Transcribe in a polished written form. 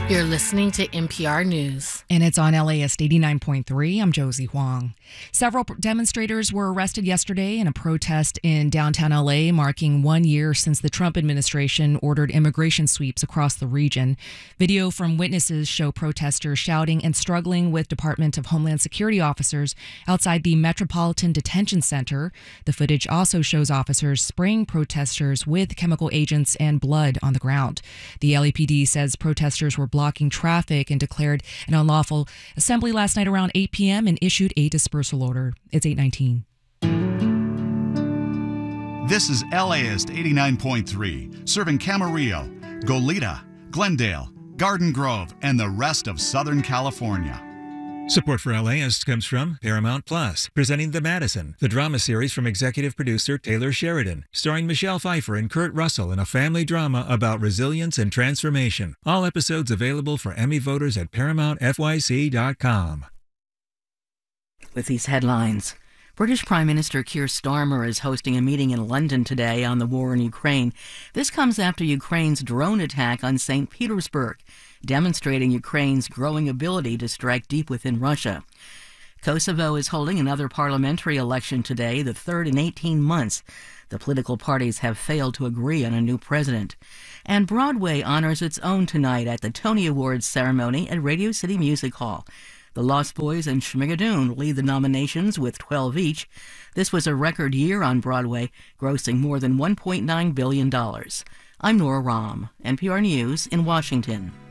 You're listening to NPR News. And it's on LAist 89.3. I'm Josie Huang. Several demonstrators were arrested yesterday in a protest in downtown LA, marking 1 year since the Trump administration ordered immigration sweeps across the region. Video from witnesses show protesters shouting and struggling with Department of Homeland Security officers outside the Metropolitan Detention Center. The footage also shows officers spraying protesters with chemical agents and blood on the ground. The LAPD says protesters were blocking traffic and declared an unlawful assembly last night around 8 p.m. and issued a dispersal order. It's 8:19. This is LAist 89.3, serving Camarillo, Goleta, Glendale, Garden Grove, and the rest of Southern California. Support for LAist comes from Paramount Plus, presenting The Madison, the drama series from executive producer Taylor Sheridan, starring Michelle Pfeiffer and Kurt Russell in a family drama about resilience and transformation. All episodes available for Emmy voters at ParamountFYC.com. With these headlines, British Prime Minister Keir Starmer is hosting a meeting in London today on the war in Ukraine. This comes after Ukraine's drone attack on St. Petersburg, demonstrating Ukraine's growing ability to strike deep within Russia. Kosovo is holding another parliamentary election today, the third in 18 months. The political parties have failed to agree on a new president. And Broadway honors its own tonight at the Tony Awards ceremony at Radio City Music Hall. The Lost Boys and Schmigadoon lead the nominations with 12 each. This was a record year on Broadway, grossing more than $1.9 billion. I'm Nora Rahm, NPR News in Washington.